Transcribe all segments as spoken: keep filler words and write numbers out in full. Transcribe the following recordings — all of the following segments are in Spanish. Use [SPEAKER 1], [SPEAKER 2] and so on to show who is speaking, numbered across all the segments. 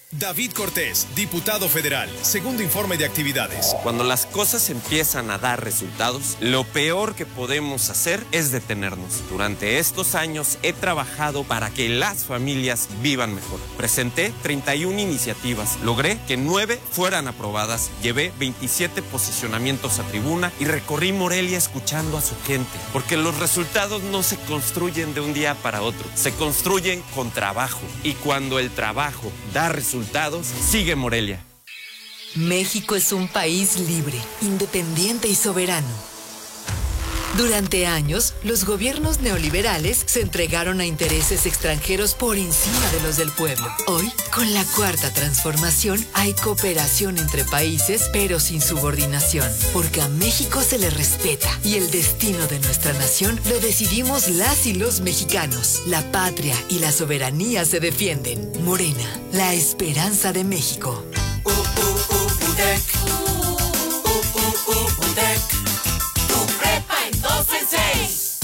[SPEAKER 1] David Cortés, diputado federal, segundo informe de actividades.
[SPEAKER 2] Cuando las cosas empiezan a dar resultados, lo peor que podemos hacer es detenernos. Durante estos años he trabajado para que las familias vivan mejor. Presenté treinta y una iniciativas, logré que nueve fueran aprobadas, llevé veintisiete posicionamientos a tribuna y recorrí Morelia escuchando a su gente. Porque los resultados no se construyen de un día para otro, se construyen con trabajo. Y cuando el trabajo da resultados, sigue Morelia.
[SPEAKER 3] México es un país libre, independiente y soberano. Durante años, los gobiernos neoliberales se entregaron a intereses extranjeros por encima de los del pueblo. Hoy, con la cuarta transformación, hay cooperación entre países, pero sin subordinación, porque a México se le respeta y el destino de nuestra nación lo decidimos las y los mexicanos. La patria y la soberanía se defienden. Morena, la esperanza de México.
[SPEAKER 4] Uh, uh, uh, UDEC. Uh, uh, uh, UDEC. dos en seis.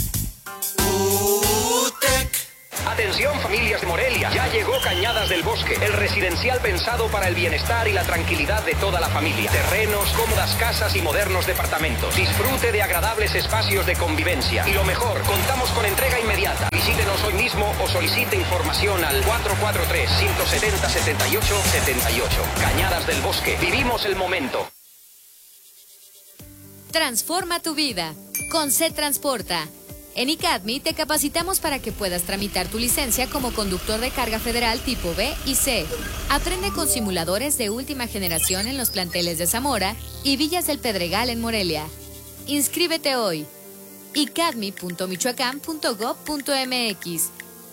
[SPEAKER 4] UTEC.
[SPEAKER 5] Atención familias de Morelia, ya llegó Cañadas del Bosque, el residencial pensado para el bienestar y la tranquilidad de toda la familia. Terrenos, cómodas casas y modernos departamentos. Disfrute de agradables espacios de convivencia. Y lo mejor, contamos con entrega inmediata. Visítenos hoy mismo o solicite información al cuatro cuatro tres, cinco siete cero, siete ocho siete ocho. Cañadas del Bosque, vivimos el momento.
[SPEAKER 6] Transforma tu vida con C Transporta. En ICADMI te capacitamos para que puedas tramitar tu licencia como conductor de carga federal tipo B y C. Aprende con simuladores de última generación en los planteles de Zamora y Villas del Pedregal en Morelia. Inscríbete hoy. i c a d m i punto michoacán punto gob punto m x.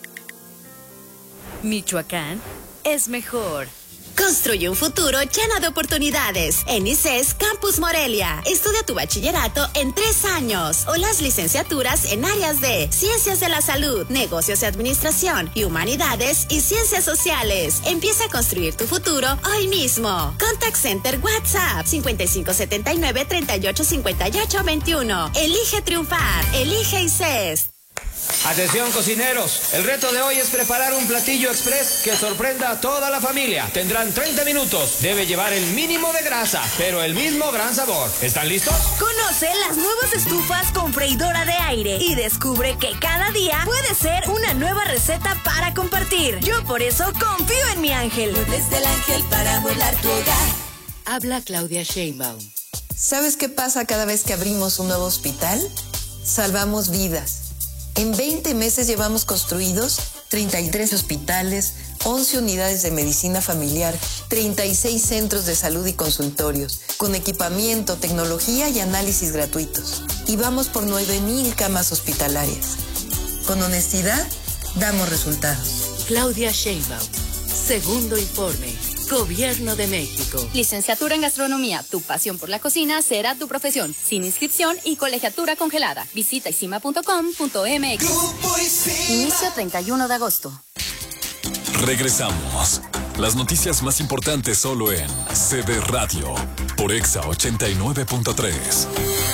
[SPEAKER 7] Michoacán es mejor.
[SPEAKER 8] Construye un futuro lleno de oportunidades. En I C E S Campus Morelia. Estudia tu bachillerato en tres años o las licenciaturas en áreas de Ciencias de la Salud, Negocios y Administración y Humanidades y Ciencias Sociales. Empieza a construir tu futuro hoy mismo. Contact Center WhatsApp cincuenta y cinco setenta y nueve, treinta y ocho, cincuenta y ocho, veintiuno. Elige triunfar. Elige I C E S.
[SPEAKER 9] Atención cocineros, el reto de hoy es preparar un platillo express que sorprenda a toda la familia. Tendrán treinta minutos, debe llevar el mínimo de grasa, pero el mismo gran sabor. ¿Están listos?
[SPEAKER 7] Conoce las nuevas estufas con freidora de aire y descubre que cada día puede ser una nueva receta para compartir. Yo por eso confío en mi ángel.
[SPEAKER 4] Desde el ángel para amueblar tu hogar.
[SPEAKER 3] Habla Claudia Sheinbaum.
[SPEAKER 10] ¿Sabes qué pasa cada vez que abrimos un nuevo hospital? Salvamos vidas. En veinte meses llevamos construidos treinta y tres hospitales, once unidades de medicina familiar, treinta y seis centros de salud y consultorios, con equipamiento, tecnología y análisis gratuitos. Y vamos por nueve mil camas hospitalarias. Con honestidad, damos resultados.
[SPEAKER 3] Claudia Sheinbaum. Segundo informe. Gobierno de México.
[SPEAKER 11] Licenciatura en Gastronomía. Tu pasión por la cocina será tu profesión. Sin inscripción y colegiatura congelada. Visita isima punto com punto m x. Inicio treinta y uno de agosto.
[SPEAKER 12] Regresamos. Las noticias más importantes solo en C D Radio. Por Exa ochenta y nueve punto tres.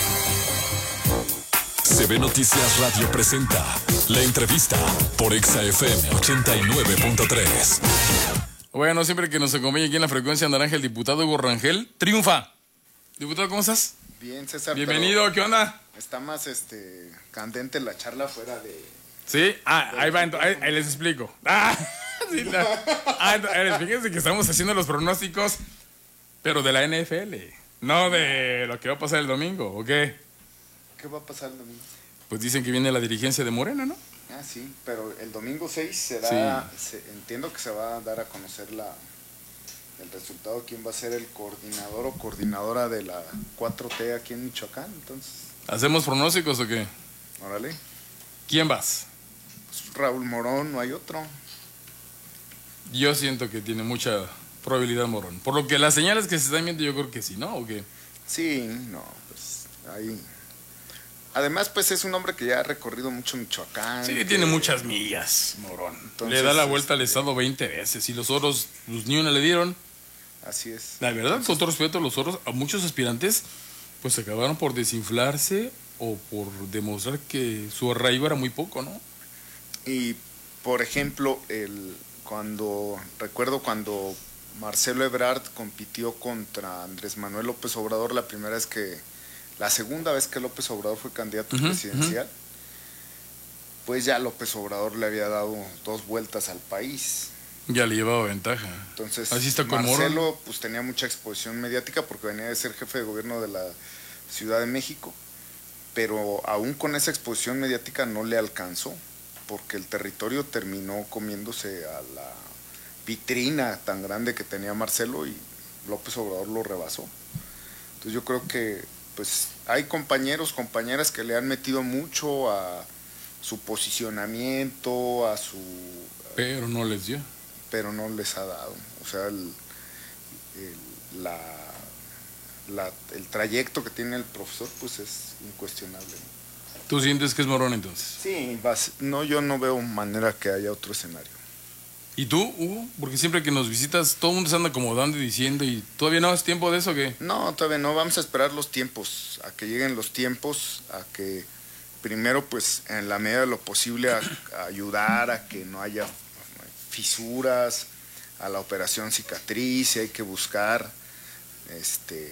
[SPEAKER 12] C B Noticias Radio presenta la entrevista por Exa F M ochenta y nueve punto tres.
[SPEAKER 13] Bueno, siempre que nos acompañe aquí en la frecuencia naranja el diputado Hugo Rangel, triunfa. Diputado, ¿cómo estás?
[SPEAKER 14] Bien, César.
[SPEAKER 13] Bienvenido, ¿qué onda?
[SPEAKER 14] Está más este candente la charla fuera de...
[SPEAKER 13] ¿Sí? Ah, ahí va, ahí, ahí les explico. Ah, sí, no. ah, fíjense que estamos haciendo los pronósticos, pero de la N F L, no de lo que va a pasar el domingo, ¿o qué?
[SPEAKER 14] ¿Qué va a pasar el domingo?
[SPEAKER 13] Pues dicen que viene la dirigencia de Morena, ¿no?
[SPEAKER 14] Ah, sí, pero el domingo seis se da, sí. se, entiendo que se va a dar a conocer la, el resultado, quién va a ser el coordinador o coordinadora de la cuatro T aquí en Michoacán, entonces.
[SPEAKER 13] ¿Hacemos pronósticos o qué?
[SPEAKER 14] Órale.
[SPEAKER 13] ¿Quién vas?
[SPEAKER 14] Pues Raúl Morón, no hay otro.
[SPEAKER 13] Yo siento que tiene mucha probabilidad Morón. Por lo que las señales que se están viendo yo creo que sí, ¿no? ¿O qué?
[SPEAKER 14] Sí, no, pues ahí... Además, pues es un hombre que ya ha recorrido mucho Michoacán.
[SPEAKER 13] Sí,
[SPEAKER 14] que...
[SPEAKER 13] tiene muchas millas, Morón. Entonces, le da la vuelta este... al estado veinte veces y los oros, pues ni una le dieron.
[SPEAKER 14] Así es.
[SPEAKER 13] La verdad, Entonces... con todo respeto, los oros, a muchos aspirantes, pues acabaron por desinflarse o por demostrar que su arraigo era muy poco, ¿no?
[SPEAKER 14] Y, por ejemplo, el cuando recuerdo cuando Marcelo Ebrard compitió contra Andrés Manuel López Obrador la primera vez que, la segunda vez que López Obrador fue candidato uh-huh, presidencial, uh-huh. pues ya López Obrador le había dado dos vueltas al país.
[SPEAKER 13] Ya le llevaba ventaja.
[SPEAKER 14] Entonces,
[SPEAKER 13] así está como
[SPEAKER 14] Marcelo pues tenía mucha exposición mediática porque venía de ser jefe de gobierno de la Ciudad de México, pero aún con esa exposición mediática no le alcanzó, porque el territorio terminó comiéndose a la vitrina tan grande que tenía Marcelo y López Obrador lo rebasó. Entonces yo creo que pues hay compañeros, compañeras que le han metido mucho a su posicionamiento, a su...
[SPEAKER 13] Pero no les dio.
[SPEAKER 14] Pero no les ha dado. O sea, el, el, la, la, el trayecto que tiene el profesor pues es incuestionable.
[SPEAKER 13] ¿Tú sientes que es morón entonces?
[SPEAKER 14] Sí, vas, no, yo no veo manera que haya otro escenario.
[SPEAKER 13] ¿Y tú, Hugo? Porque siempre que nos visitas todo el mundo se anda acomodando y diciendo, ¿y todavía no es tiempo de eso o qué?
[SPEAKER 14] No, todavía no, vamos a esperar los tiempos, a que lleguen los tiempos, a que primero pues en la medida de lo posible a, a ayudar a que no haya fisuras, a la operación cicatriz, si hay que buscar este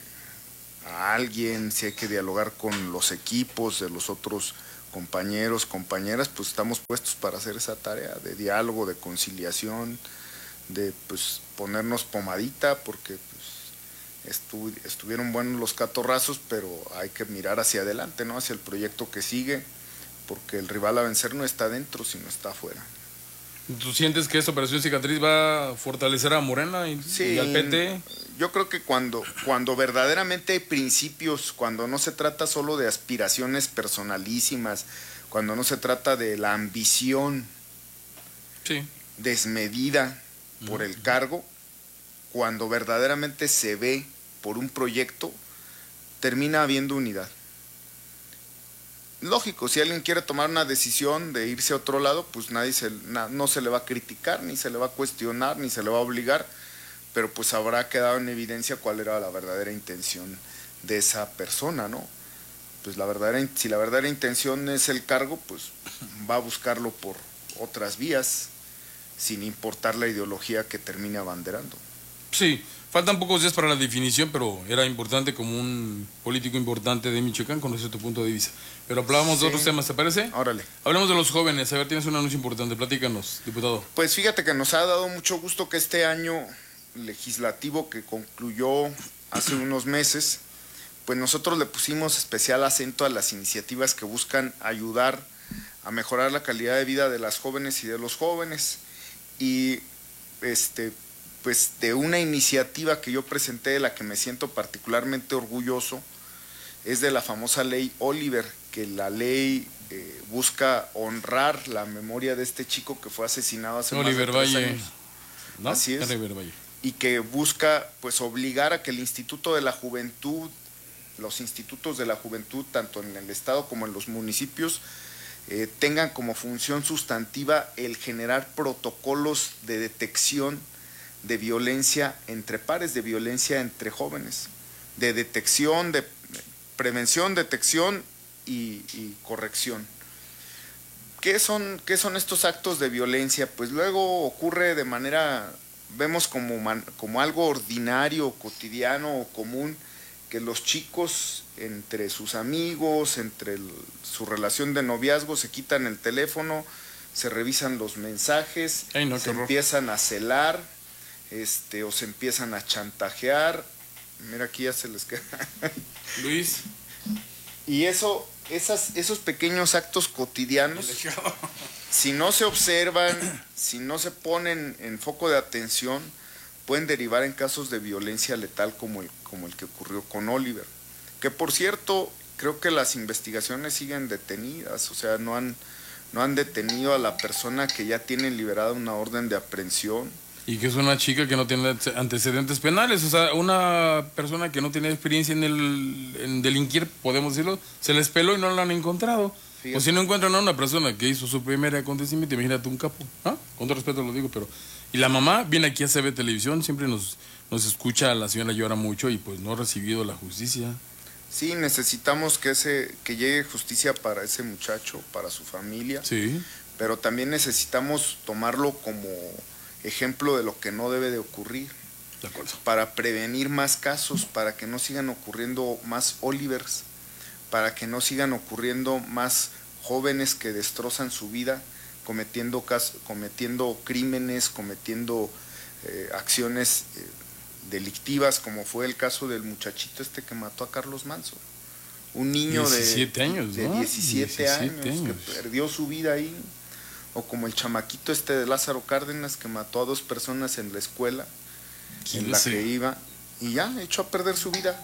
[SPEAKER 14] a alguien, si hay que dialogar con los equipos de los otros compañeros, compañeras, pues estamos puestos para hacer esa tarea de diálogo, de conciliación, de pues ponernos pomadita, porque pues estu estuvieron buenos los catorrazos, pero hay que mirar hacia adelante, ¿no? Hacia el proyecto que sigue, porque el rival a vencer no está dentro, sino está afuera.
[SPEAKER 13] ¿Tú sientes que esta operación cicatriz va a fortalecer a Morena y,
[SPEAKER 14] sí,
[SPEAKER 13] y al P T?
[SPEAKER 14] Yo creo que cuando, cuando verdaderamente hay principios, cuando no se trata solo de aspiraciones personalísimas, cuando no se trata de la ambición
[SPEAKER 13] sí.
[SPEAKER 14] desmedida por uh-huh. el cargo, cuando verdaderamente se ve por un proyecto, termina habiendo unidad. Lógico, si alguien quiere tomar una decisión de irse a otro lado, pues nadie se, na, no se le va a criticar, ni se le va a cuestionar, ni se le va a obligar, pero pues habrá quedado en evidencia cuál era la verdadera intención de esa persona, ¿no? Pues la verdadera, si la verdadera intención es el cargo, pues va a buscarlo por otras vías, sin importar la ideología que termine abanderando.
[SPEAKER 13] Sí, faltan pocos días para la definición, pero era importante como un político importante de Michoacán conocer tu punto de vista. Pero hablábamos sí. de otros temas, ¿te parece?
[SPEAKER 14] Órale.
[SPEAKER 13] Hablemos de los jóvenes. A ver, tienes un anuncio importante. Platícanos, diputado.
[SPEAKER 14] Pues fíjate que nos ha dado mucho gusto que este año legislativo que concluyó hace unos meses, pues nosotros le pusimos especial acento a las iniciativas que buscan ayudar a mejorar la calidad de vida de las jóvenes y de los jóvenes. Y este... pues de una iniciativa que yo presenté, de la que me siento particularmente orgulloso, es de la famosa ley Oliver, que la ley eh, busca honrar la memoria de este chico que fue asesinado hace
[SPEAKER 13] Oliver
[SPEAKER 14] más de tres
[SPEAKER 13] Valle.
[SPEAKER 14] años.
[SPEAKER 13] ¿No?
[SPEAKER 14] Así es.
[SPEAKER 13] Oliver Valle.
[SPEAKER 14] Y que busca pues obligar a que el Instituto de la Juventud, los institutos de la juventud, tanto en el estado como en los municipios, eh, tengan como función sustantiva el generar protocolos de detección de violencia entre pares, de violencia entre jóvenes, de detección, de prevención, detección y, y corrección. ¿Qué son, qué son estos actos de violencia? Pues luego ocurre de manera, vemos como, man, como algo ordinario, cotidiano o común, que los chicos entre sus amigos, entre el, su relación de noviazgo, se quitan el teléfono, se revisan los mensajes,
[SPEAKER 13] Ay, no,
[SPEAKER 14] se empiezan a celar, Este, o se empiezan a chantajear. Mira, aquí ya se les queda.
[SPEAKER 13] Luis.
[SPEAKER 14] Y eso, esas, esos pequeños actos cotidianos, si no se observan, si no se ponen en foco de atención, pueden derivar en casos de violencia letal como el, como el que ocurrió con Oliver. Que por cierto, creo que las investigaciones siguen detenidas, o sea, no han, no han detenido a la persona que ya tiene liberada una orden de aprehensión.
[SPEAKER 13] Y que es una chica que no tiene antecedentes penales, o sea, una persona que no tiene experiencia en, el, en delinquir, podemos decirlo, se les peló y no la han encontrado. Fíjate. O si no encuentran a una persona que hizo su primer acontecimiento, imagínate un capo, ¿ah? Con todo respeto lo digo, pero... Y la mamá viene aquí a C B Televisión, siempre nos, nos escucha, la señora llora mucho y pues no ha recibido la justicia.
[SPEAKER 14] Sí, necesitamos que, ese, que llegue justicia para ese muchacho, para su familia.
[SPEAKER 13] Sí.
[SPEAKER 14] Pero también necesitamos tomarlo como ejemplo de lo que no debe de ocurrir.
[SPEAKER 13] De acuerdo.
[SPEAKER 14] Para prevenir más casos, para que no sigan ocurriendo más Olivers, para que no sigan ocurriendo más jóvenes que destrozan su vida cometiendo, cometiendo crímenes, cometiendo eh, acciones eh, delictivas, como fue el caso del muchachito este que mató a Carlos Manso. Un niño
[SPEAKER 13] diecisiete
[SPEAKER 14] de,
[SPEAKER 13] años,
[SPEAKER 14] de
[SPEAKER 13] ¿no?
[SPEAKER 14] diecisiete,
[SPEAKER 13] diecisiete
[SPEAKER 14] años,
[SPEAKER 13] años
[SPEAKER 14] que perdió su vida ahí. O como el chamaquito este de Lázaro Cárdenas que mató a dos personas en la escuela en la
[SPEAKER 13] sé?
[SPEAKER 14] que iba y ya echó a perder su vida.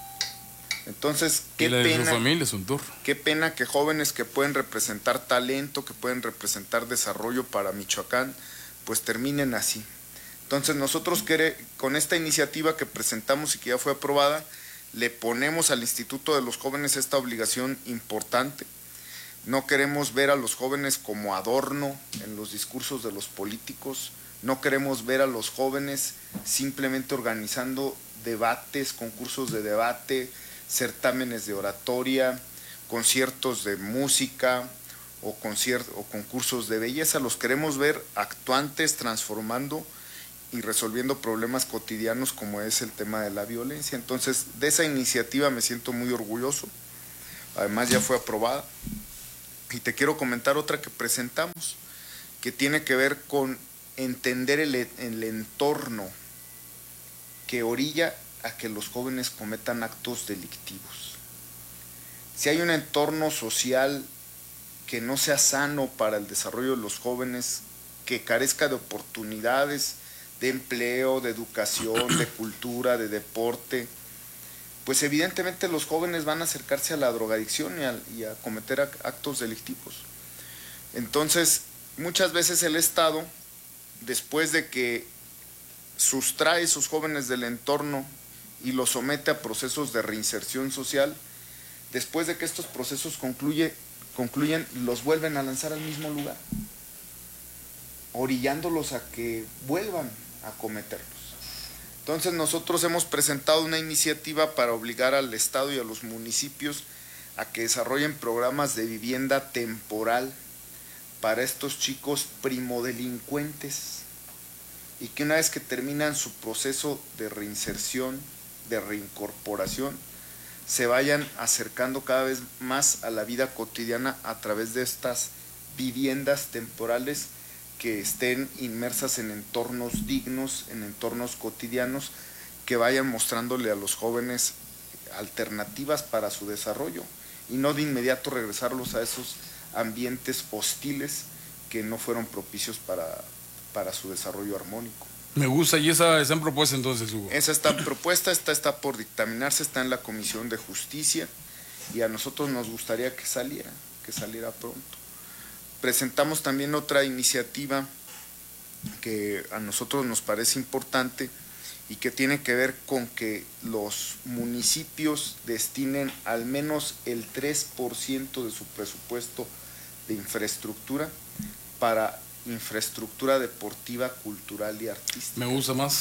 [SPEAKER 14] Entonces, qué
[SPEAKER 13] y la de
[SPEAKER 14] pena,
[SPEAKER 13] su familia es un tour.
[SPEAKER 14] Qué pena que jóvenes que pueden representar talento, que pueden representar desarrollo para Michoacán, pues terminen así. Entonces nosotros quere, con esta iniciativa que presentamos y que ya fue aprobada, le ponemos al Instituto de los Jóvenes esta obligación importante. No queremos ver a los jóvenes como adorno en los discursos de los políticos, no queremos ver a los jóvenes simplemente organizando debates, concursos de debate, certámenes de oratoria, conciertos de música o, conciertos, o concursos de belleza. Los queremos ver actuantes, transformando y resolviendo problemas cotidianos como es el tema de la violencia. Entonces, de esa iniciativa me siento muy orgulloso. Además, ya fue aprobada. Y te quiero comentar otra que presentamos, que tiene que ver con entender el, el entorno que orilla a que los jóvenes cometan actos delictivos. Si hay un entorno social que no sea sano para el desarrollo de los jóvenes, que carezca de oportunidades de empleo, de educación, de cultura, de deporte, pues evidentemente los jóvenes van a acercarse a la drogadicción y a, y a cometer actos delictivos. Entonces, muchas veces el Estado, después de que sustrae a esos jóvenes del entorno y los somete a procesos de reinserción social, después de que estos procesos concluye, concluyen, los vuelven a lanzar al mismo lugar, orillándolos a que vuelvan a cometerlos. Entonces nosotros hemos presentado una iniciativa para obligar al Estado y a los municipios a que desarrollen programas de vivienda temporal para estos chicos primodelincuentes y que una vez que terminan su proceso de reinserción, de reincorporación, se vayan acercando cada vez más a la vida cotidiana a través de estas viviendas temporales que estén inmersas en entornos dignos, en entornos cotidianos, que vayan mostrándole a los jóvenes alternativas para su desarrollo y no de inmediato regresarlos a esos ambientes hostiles que no fueron propicios para, para su desarrollo armónico.
[SPEAKER 13] Me gusta, y esa está en propuesta entonces, Hugo.
[SPEAKER 14] Esa está en propuesta, esta está por dictaminarse, está en la Comisión de Justicia y a nosotros nos gustaría que saliera, que saliera pronto. Presentamos también otra iniciativa que a nosotros nos parece importante y que tiene que ver con que los municipios destinen al menos el tres por ciento de su presupuesto de infraestructura para infraestructura deportiva, cultural y artística.
[SPEAKER 13] Me gusta más.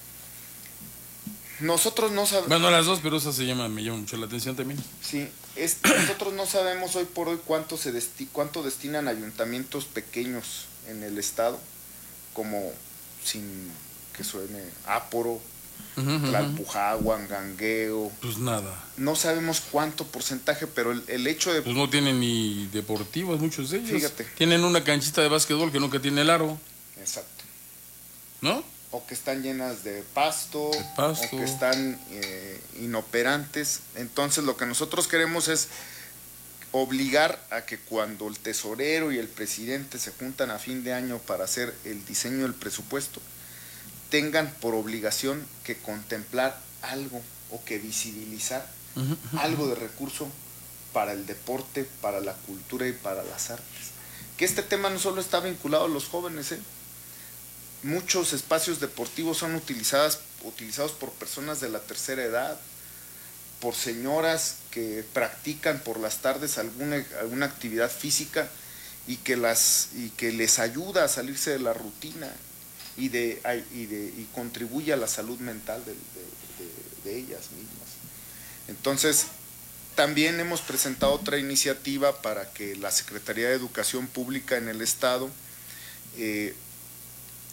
[SPEAKER 14] Nosotros no sabemos.
[SPEAKER 13] Bueno, las dos, pero esa se llama, me llama mucho la atención también.
[SPEAKER 14] Sí, es, nosotros no sabemos hoy por hoy cuánto se desti, cuánto destinan ayuntamientos pequeños en el estado, como sin que suene Áporo, uh-huh, Tlalpujahua, Gangueo.
[SPEAKER 13] Pues nada.
[SPEAKER 14] No sabemos cuánto porcentaje, pero el, el hecho de.
[SPEAKER 13] Pues no tienen ni deportivas muchos de ellos.
[SPEAKER 14] Fíjate.
[SPEAKER 13] Tienen una canchita de básquetbol que nunca tiene el aro.
[SPEAKER 14] Exacto.
[SPEAKER 13] ¿No?
[SPEAKER 14] O que están llenas de pasto,
[SPEAKER 13] de pasto.
[SPEAKER 14] o que están eh, inoperantes. Entonces lo que nosotros queremos es obligar a que cuando el tesorero y el presidente se juntan a fin de año para hacer el diseño del presupuesto, tengan por obligación que contemplar algo o que visibilizar uh-huh. algo de recurso para el deporte, para la cultura y para las artes. Que este tema no solo está vinculado a los jóvenes, ¿eh? Muchos espacios deportivos son utilizadas, utilizados por personas de la tercera edad, por señoras que practican por las tardes alguna, alguna actividad física y que, las, y que les ayuda a salirse de la rutina y, de, y, de, y contribuye a la salud mental de, de, de, de ellas mismas. Entonces, también hemos presentado otra iniciativa para que la Secretaría de Educación Pública en el Estado eh,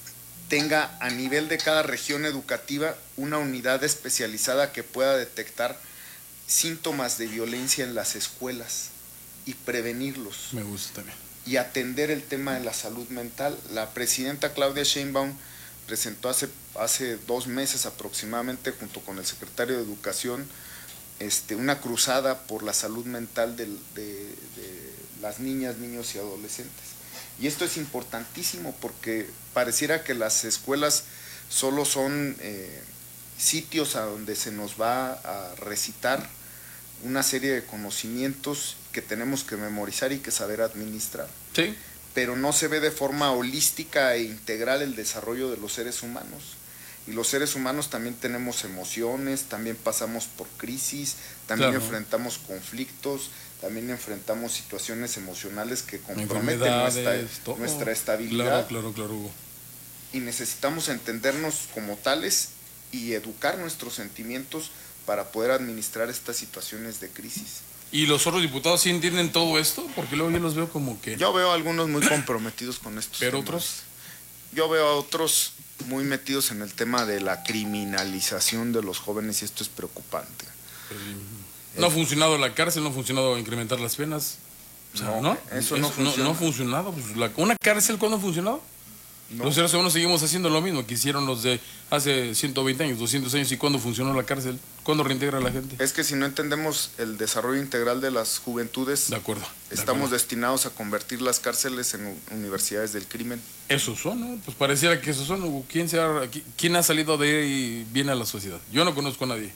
[SPEAKER 14] tenga a nivel de cada región educativa una unidad especializada que pueda detectar síntomas de violencia en las escuelas y prevenirlos.
[SPEAKER 13] Me gusta también.
[SPEAKER 14] Y atender el tema de la salud mental. La presidenta Claudia Sheinbaum presentó hace, hace dos meses aproximadamente, junto con el secretario de Educación, este, una cruzada por la salud mental de, de, de las niñas, niños y adolescentes. Y esto es importantísimo porque pareciera que las escuelas solo son eh, sitios a donde se nos va a recitar una serie de conocimientos que tenemos que memorizar y que saber administrar.
[SPEAKER 13] Sí.
[SPEAKER 14] Pero no se ve de forma holística e integral el desarrollo de los seres humanos. Y los seres humanos también tenemos emociones, también pasamos por crisis, también
[SPEAKER 13] claro.
[SPEAKER 14] enfrentamos conflictos, también enfrentamos situaciones emocionales que comprometen nuestra, nuestra estabilidad.
[SPEAKER 13] Claro, claro, claro, Hugo.
[SPEAKER 14] Y necesitamos entendernos como tales y educar nuestros sentimientos para poder administrar estas situaciones de crisis.
[SPEAKER 13] ¿Y los otros diputados sí entienden todo esto? Porque luego yo los veo como que...
[SPEAKER 14] Yo veo a algunos muy comprometidos con estos
[SPEAKER 13] ¿Pero
[SPEAKER 14] temas.
[SPEAKER 13] otros?
[SPEAKER 14] Yo veo a otros muy metidos en el tema de la criminalización de los jóvenes y esto es preocupante.
[SPEAKER 13] No ha funcionado la cárcel, no ha funcionado incrementar las penas. O sea, ¿no?
[SPEAKER 14] no, eso no funciona.
[SPEAKER 13] No, no ha funcionado. Pues la, ¿Una cárcel cuándo ha funcionado? No. Los seres humanos seguimos haciendo lo mismo que hicieron los de hace ciento veinte años, doscientos años. ¿Y cuándo funcionó la cárcel? ¿Cuándo reintegra a la gente?
[SPEAKER 14] Es que si no entendemos el desarrollo integral de las juventudes,
[SPEAKER 13] de acuerdo, de
[SPEAKER 14] estamos
[SPEAKER 13] acuerdo.
[SPEAKER 14] destinados a convertir las cárceles en universidades del crimen.
[SPEAKER 13] Esos son, ¿no? Pues pareciera que esos son. ¿Quién, se ha, ¿Quién ha salido de ahí y viene a la sociedad? Yo no conozco a nadie.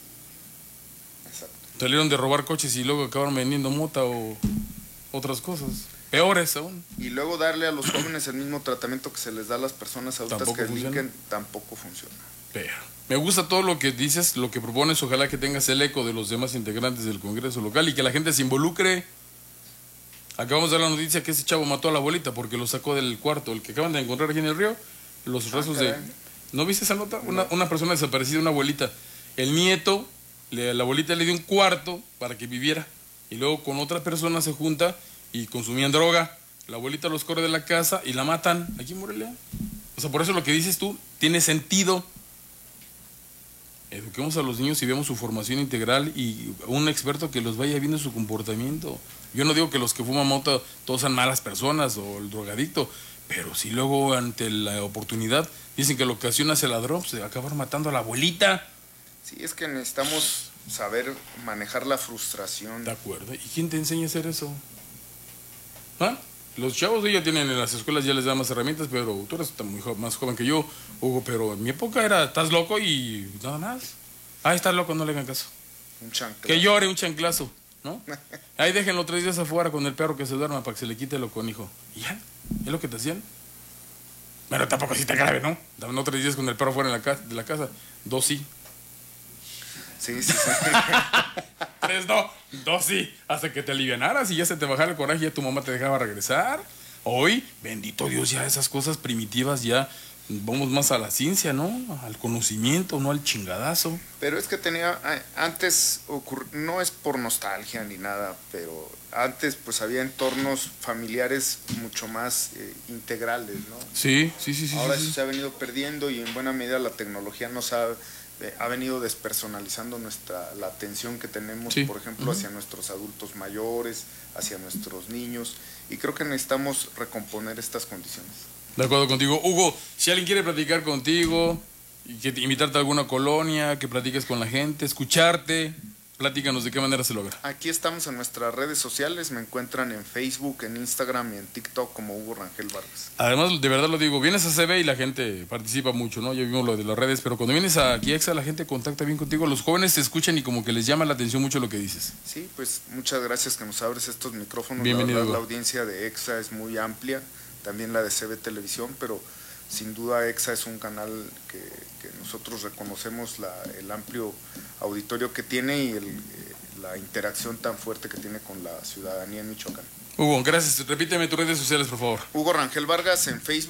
[SPEAKER 14] Exacto.
[SPEAKER 13] Salieron de robar coches y luego acabaron vendiendo mota o otras cosas. Peores aún.
[SPEAKER 14] Y luego darle a los jóvenes el mismo tratamiento que se les da a las personas adultas
[SPEAKER 13] ¿Tampoco
[SPEAKER 14] que
[SPEAKER 13] funciona?
[SPEAKER 14] delinquen, tampoco funciona.
[SPEAKER 13] Pero me gusta todo lo que dices, lo que propones, ojalá que tengas el eco de los demás integrantes del Congreso local y que la gente se involucre. Acabamos de dar la noticia que ese chavo mató a la abuelita porque lo sacó del cuarto, el que acaban de encontrar aquí en el río, los
[SPEAKER 14] Ah,
[SPEAKER 13] restos de...
[SPEAKER 14] caray.
[SPEAKER 13] ¿No viste esa nota?
[SPEAKER 14] No.
[SPEAKER 13] Una, una persona desaparecida, una abuelita. El nieto, le- la abuelita le dio un cuarto para que viviera y luego con otra persona se junta y consumían droga. La abuelita los corre de la casa y la matan aquí en Morelia. O sea, por eso lo que dices tú tiene sentido. Eduquemos a los niños y vemos su formación integral y un experto que los vaya viendo su comportamiento. Yo no digo que los que fuman mota todos sean malas personas o el drogadicto, pero si luego ante la oportunidad dicen que lo que ocasiona es el ladrón, se va a acabar matando a la abuelita.
[SPEAKER 14] Sí, es que necesitamos saber manejar la frustración.
[SPEAKER 13] De acuerdo. ¿Y quién te enseña a hacer eso? ¿Ah? Los chavos ya tienen en las escuelas, ya les dan más herramientas, pero tú eres muy jo- más joven que yo, Hugo, pero en mi época era, estás loco y nada más. Ah, estás loco, no le hagan caso.
[SPEAKER 14] Un chanclazo.
[SPEAKER 13] Que llore un chanclazo, ¿no? Ahí déjenlo tres días afuera con el perro que se duerma para que se le quite lo conijo. Y ya, es lo que te hacían. Pero tampoco así tan grave, ¿no? No tres días con el perro fuera en la casa, de la casa, dos sí.
[SPEAKER 14] Sí, sí, sí.
[SPEAKER 13] Tres no, dos sí, hasta que te alivianaras y ya se te bajara el coraje y ya tu mamá te dejaba regresar. Hoy, bendito Dios, ya esas cosas primitivas ya vamos más a la ciencia, ¿no? Al conocimiento, no al chingadazo.
[SPEAKER 14] Pero es que tenía, antes, ocurr- no es por nostalgia ni nada, pero antes pues había entornos familiares mucho más eh, integrales, ¿no?
[SPEAKER 13] Sí, sí, sí, sí.
[SPEAKER 14] Ahora
[SPEAKER 13] sí,
[SPEAKER 14] eso
[SPEAKER 13] sí.
[SPEAKER 14] se ha venido perdiendo y en buena medida la tecnología nos ha, eh, ha venido despersonalizando nuestra, la atención que tenemos,
[SPEAKER 13] Sí.
[SPEAKER 14] por ejemplo,
[SPEAKER 13] Ujú.
[SPEAKER 14] hacia nuestros adultos mayores, hacia nuestros niños, y creo que necesitamos recomponer estas condiciones.
[SPEAKER 13] De acuerdo contigo. Hugo, si alguien quiere platicar contigo, y que te- invitarte a alguna colonia, que platiques con la gente, escucharte, platícanos de qué manera se logra.
[SPEAKER 14] Aquí estamos en nuestras redes sociales, me encuentran en Facebook, en Instagram y en TikTok como Hugo Rangel Vargas.
[SPEAKER 13] Además, de verdad lo digo, vienes a C B y la gente participa mucho, ¿no? Ya vimos lo de las redes, pero cuando vienes aquí a Exa, la gente contacta bien contigo, los jóvenes te escuchan y como que les llama la atención mucho lo que dices.
[SPEAKER 14] Sí, pues muchas gracias que nos abres estos micrófonos.
[SPEAKER 13] Bienvenido,
[SPEAKER 14] La verdad,
[SPEAKER 13] Hugo.
[SPEAKER 14] la audiencia de EXA es muy amplia, también la de C B Televisión, pero sin duda EXA es un canal que, que nosotros reconocemos la, el amplio auditorio que tiene y el, eh, la interacción tan fuerte que tiene con la ciudadanía en Michoacán.
[SPEAKER 13] Hugo, gracias. Repíteme tus redes sociales, por favor.
[SPEAKER 14] Hugo Rangel Vargas en Facebook,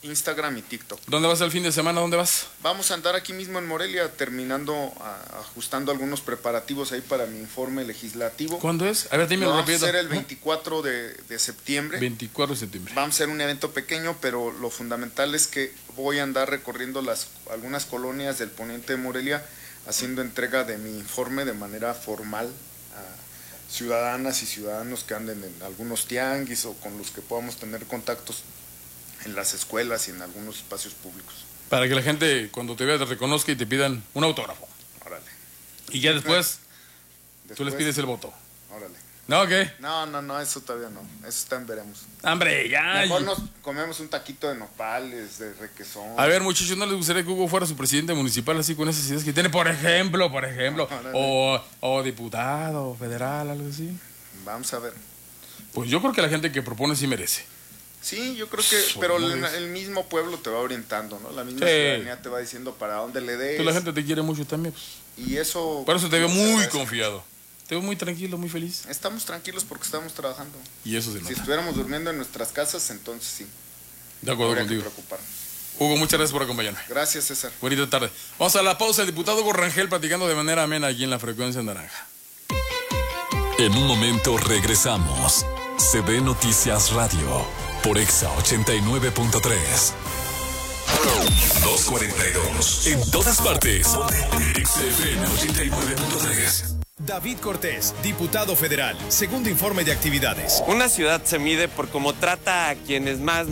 [SPEAKER 14] Instagram y TikTok.
[SPEAKER 13] ¿Dónde vas el fin de semana? ¿Dónde vas?
[SPEAKER 14] Vamos a andar aquí mismo en Morelia, terminando, a, ajustando algunos preparativos ahí para mi informe legislativo.
[SPEAKER 13] ¿Cuándo es? A ver, dime
[SPEAKER 14] Vamos
[SPEAKER 13] rápido.
[SPEAKER 14] a hacer el veinticuatro de, de septiembre.
[SPEAKER 13] veinticuatro de septiembre.
[SPEAKER 14] Vamos a hacer un evento pequeño, pero lo fundamental es que voy a andar recorriendo las algunas colonias del poniente de Morelia, haciendo entrega de mi informe de manera formal a ciudadanas y ciudadanos que anden en algunos tianguis o con los que podamos tener contactos en las escuelas y en algunos espacios públicos.
[SPEAKER 13] Para que la gente cuando te vea te reconozca y te pidan un autógrafo.
[SPEAKER 14] Órale.
[SPEAKER 13] Y ya después,
[SPEAKER 14] después
[SPEAKER 13] tú les pides el voto.
[SPEAKER 14] Órale.
[SPEAKER 13] ¿No o qué?
[SPEAKER 14] No, no, no, eso todavía no. Eso está en veremos.
[SPEAKER 13] ¡Hombre, ya!
[SPEAKER 14] Mejor nos comemos un taquito de nopales, de requesón.
[SPEAKER 13] A ver, muchachos, ¿no les gustaría que Hugo fuera su presidente municipal así con esas ideas que tiene? Por ejemplo, por ejemplo.
[SPEAKER 14] No, no, no.
[SPEAKER 13] O, o diputado federal, algo así.
[SPEAKER 14] Vamos a ver.
[SPEAKER 13] Pues yo creo que la gente que propone sí merece.
[SPEAKER 14] Sí, yo creo que, pero el, el mismo pueblo te va orientando, ¿no? La misma
[SPEAKER 13] Sí.
[SPEAKER 14] ciudadanía te va diciendo para dónde le des.
[SPEAKER 13] Tú, la gente te quiere mucho también. Pues.
[SPEAKER 14] Y eso...
[SPEAKER 13] Por eso te veo
[SPEAKER 14] nos
[SPEAKER 13] muy
[SPEAKER 14] agradece.
[SPEAKER 13] confiado. Te veo muy tranquilo, muy feliz.
[SPEAKER 14] Estamos tranquilos porque estamos trabajando.
[SPEAKER 13] Y eso se
[SPEAKER 14] Si
[SPEAKER 13] nota.
[SPEAKER 14] estuviéramos durmiendo en nuestras casas, entonces sí.
[SPEAKER 13] De acuerdo
[SPEAKER 14] Habría que
[SPEAKER 13] contigo.
[SPEAKER 14] preocuparnos.
[SPEAKER 13] Hugo, muchas gracias por acompañarme.
[SPEAKER 14] Gracias, César.
[SPEAKER 13] Bonita tarde. Vamos a la pausa. El diputado Hugo Rangel platicando de manera amena aquí en la Frecuencia Naranja.
[SPEAKER 12] En un momento regresamos. C B Noticias Radio por Exa ochenta y nueve punto tres. dos cuarenta y dos. En todas partes. Exa F M ochenta y nueve punto tres.
[SPEAKER 1] David Cortés, diputado federal, segundo informe de actividades.
[SPEAKER 2] Una ciudad se mide por cómo trata a quienes más